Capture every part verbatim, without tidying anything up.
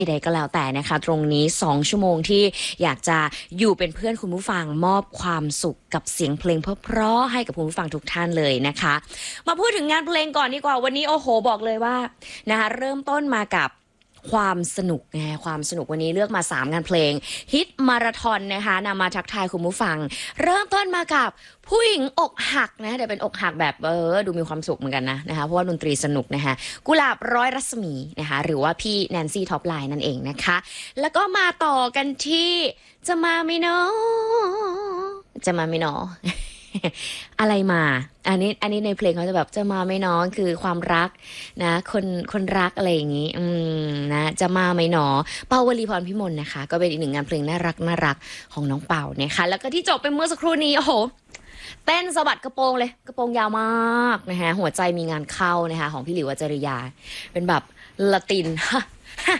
ใดก็แล้วแต่นะคะตรงนี้สองชั่วโมงที่อยากจะอยู่เป็นเพื่อนคุณผู้ฟังมอบความสุขกับเสียงเพลงเพราะๆให้กับคุณผู้ฟังทุกท่านเลยนะคะมาพูดถึงงานเพลงก่อนดีกว่าวันนี้โอ้โหบอกเลยว่านะคะเริ่มต้นมากับความสนุกไงความสนุกวันนี้เลือกมาสามงานเพลงฮิตมาราธอนนะคะนำมาทักทายคุณผู้ฟังเริ่มต้นมากับผู้หญิงอกหักนะแต่เป็นอกหักแบบเออดูมีความสุขเหมือนกันนะนะคะเพราะว่าดนตรีสนุกนะคะกุหลาบร้อยรัศมีนะคะหรือว่าพี่แนนซี่ท็อปไลน์นั่นเองนะคะแล้วก็มาต่อกันที่จะมาไม่เนาะจะมาไม่เนาะ อะไรมาอันนี้อันนี้ในเพลงเขาจะแบบจะมาไม่น้องคือความรักนะคนคนรักอะไรอย่างนี้อืมนะจะมาไม่หนอเปาวลีพรพิมลนะคะก็เป็นอีกหนึ่งงานเพลงน่ารักน่ารักของน้องเป่านะคะแล้วก็ที่จบไปเมื่อสักครู่นี้โอ้โหเต้นสะบัดกระโปรงเลยกระโปรงยาวมากนะคะหัวใจมีงานเข้านะคะของพี่หลิววจริยาเป็นแบบละตินฮะ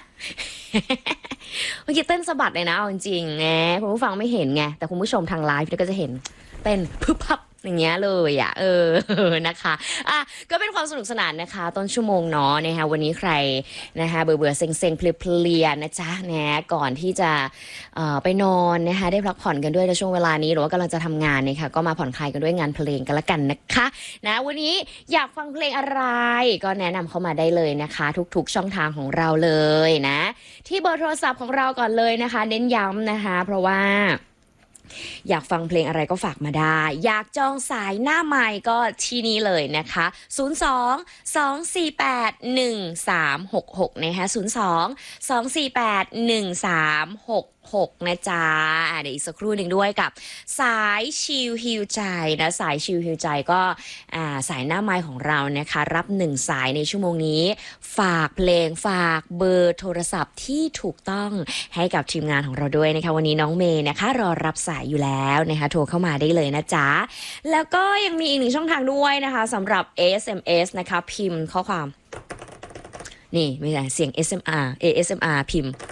เมื่อกี้เต้นสะบัดเลยนะจริงๆไงคุณผู้ฟังไม่เห็นไงแต่คุณผู้ชมทางไลฟ์ก็จะเห็นเต้นพึบพับอย่างเงี้ยเลยอ่ะเออนะคะอ่ะก็เป็นความสนุกสนานนะคะต้นชั่วโมงเนาะนะคะวันนี้ใครนะคะเบื่อเบื่อเซ็งเซ็งเพลียๆนะจ๊ะนะก่อนที่จะเอ่อไปนอนนะคะได้พักผ่อนกันด้วยในช่วงเวลานี้หรือว่ากำลังจะทำงานนะคะก็มาผ่อนคลายกันด้วยงานเพลงกันละกันนะคะนะวันนี้อยากฟังเพลงอะไรก็แนะนำเข้ามาได้เลยนะคะทุกๆช่องทางของเราเลยนะที่เบอร์โทรศัพท์ของเราก่อนเลยนะคะเน้นย้ำนะคะเพราะว่าอยากฟังเพลงอะไรก็ฝากมาได้อยากจองสายหน้าใหม่ก็ที่นี้เลยนะคะศูนย์ สอง สอง สี่ แปด หนึ่ง สาม หก หกนะคะศูนย์ สอง สอง สี่ แปด หนึ่ง สาม หก หกนะจ๊ะเดี๋ยวอีกสักครู่หนึ่งด้วยกับสายชิลฮิวใจนะสายชิลฮิวใจก็อ่าสายหน้าไม้ของเรานะคะรับหนึ่งสายในชั่วโมงนี้ฝากเพลงฝากเบอร์โทรศัพท์ที่ถูกต้องให้กับทีมงานของเราด้วยนะคะวันนี้น้องเมย์นะคะรอรับสายอยู่แล้วนะคะโทรเข้ามาได้เลยนะจ๊ะแล้วก็ยังมีอีกหนึ่งช่องทางด้วยนะคะสำหรับ เอ เอส เอ็ม เอส นะคะพิมพ์ข้อความนี่ไม่ใช่เสียง เอส เอ็ม อาร์ เอ เอส เอ็ม อาร์ พิมพ์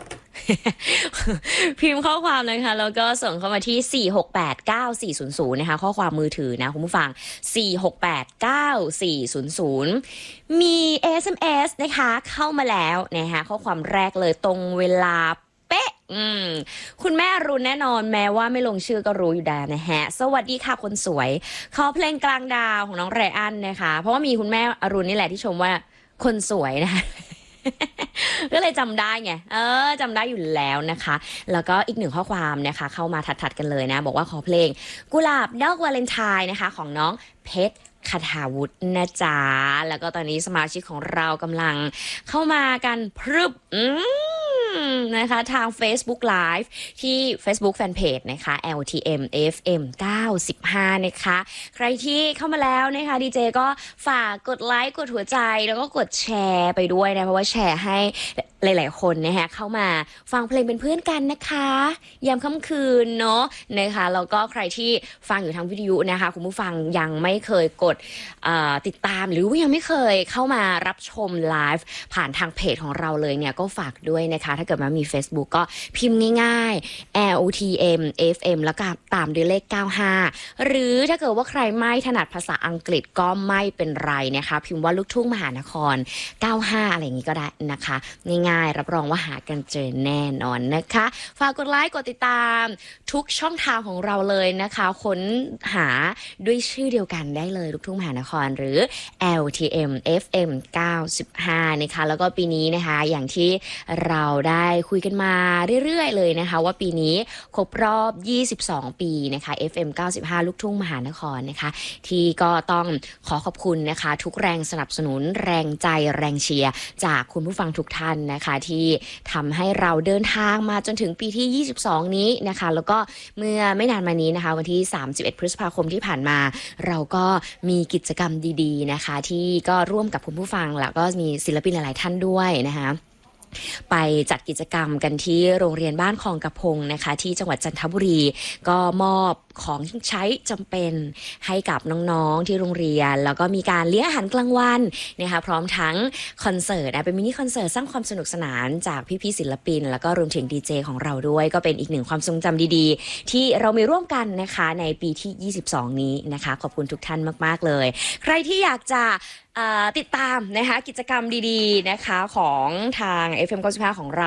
พิมพ์ข้อความนะคะแล้วก็ส่งเข้ามาที่ สี่ หก แปด เก้า สี่ ศูนย์ ศูนย์ นะคะข้อความมือถือนะคุณผู้ฟัง สี่ หก แปด เก้า สี่ ศูนย์ ศูนย์ มี เอ เอส เอ็ม เอส นะคะเข้ามาแล้วนะคะข้อความแรกเลยตรงเวลาเป๊ะอืมคุณแม่อรุณแน่นอนแม้ว่าไม่ลงชื่อก็รู้อยู่แล้วนะฮะสวัสดีค่ะคนสวยขอเพลงกลางดาวของน้องไรอันนะคะเพราะว่ามีคุณแม่อรุณนี่แหละที่ชมว่าคนสวยนะคะก็เลยจำได้ไงเออจำได้อยู่แล้วนะคะแล้วก็อีกหนึ่งข้อความนะคะเข้ามาถัดๆกันเลยนะบอกว่าขอเพลงกุหลาบดอกวาเลนไทน์นะคะของน้องเพชรคทาวุฒินะจ๊ะแล้วก็ตอนนี้สมาชิกของเรากำลังเข้ามากันพรึบอืมนะคะทาง Facebook Live ที่ Facebook Fanpage นะคะ แอล ที เอ็ม เอฟ เอ็ม เก้าสิบห้านะคะใครที่เข้ามาแล้วนะคะดีเจก็ฝากกดไลค์กดหัวใจแล้วก็กดแชร์ไปด้วยนะเพราะว่าแชร์ให้หลายๆคนนะคะเข้ามาฟังเพลงเป็นเพื่อนกันนะคะยามค่ำคืนเนาะนะคะแล้วก็ใครที่ฟังอยู่ทางวิทยุนะคะคุณผู้ฟังยังไม่เคยกดติดตามหรือว่ายังไม่เคยเข้ามารับชมไลฟ์ผ่านทางเพจของเราเลยเนี่ยก็ฝากด้วยนะคะถ้าเกิดมามี Facebook ก็พิมพ์ง่ายๆ แอล ที เอ็ม เอฟ เอ็ม แล้วก็ตามด้วยเลขเก้าห้าหรือถ้าเกิดว่าใครไม่ถนัดภาษาอังกฤษก็ไม่เป็นไรนะคะพิมพ์ว่าลูกทุ่งมหานครเก้าห้าอะไรอย่างนี้ก็ได้นะคะง่ายๆรับรองว่าหากันเจอแน่นอนนะคะฝากกดไลค์กดติดตามทุกช่องทางของเราเลยนะคะค้นหาด้วยชื่อเดียวกันได้เลยลูกทุ่งมหานครหรือ แอล ที เอ็ม เอฟ เอ็ม เก้าสิบห้านะคะแล้วก็ปีนี้นะคะอย่างที่เราได้คุยกันมาเรื่อยๆเลยนะคะว่าปีนี้ครบรอบยี่สิบสองปีนะคะ เอฟ เอ็ม เก้าสิบห้าลูกทุ่งมหานครนะคะที่ก็ต้องขอขอบคุณนะคะทุกแรงสนับสนุนแรงใจแรงเชียร์จากคุณผู้ฟังทุกท่านนะคะที่ทำให้เราเดินทางมาจนถึงปีที่ยี่สิบสองนี้นะคะแล้วก็เมื่อไม่นานมานี้นะคะวันที่สามสิบเอ็ดพฤษภาคมที่ผ่านมาเราก็มีกิจกรรมดีๆนะคะที่ก็ร่วมกับคุณผู้ฟังแล้วก็มีศิลปินหลายๆท่านด้วยนะคะไปจัดกิจกรรมกันที่โรงเรียนบ้านคลองกระพงนะคะที่จังหวัดจันทบุรีก็มอบของใช้จำเป็นให้กับน้องๆที่โรงเรียนแล้วก็มีการเลี้ยงอาหารกลางวันนะคะพร้อมทั้งคอนเสิร์ตเป็นมินิคอนเสิร์ตสร้างความสนุกสนานจากพี่ๆศิลปินแล้วก็รวมถึงดีเจของเราด้วยก็เป็นอีกหนึ่งความทรงจำดีๆที่เรามีร่วมกันนะคะในปีที่ยี่สิบสองนี้นะคะขอบคุณทุกท่านมากๆเลยใครที่อยากจะติดตามนะคะกิจกรรมดีๆนะคะของทาง เอฟ เอ็ม เก้าสิบห้าของเรา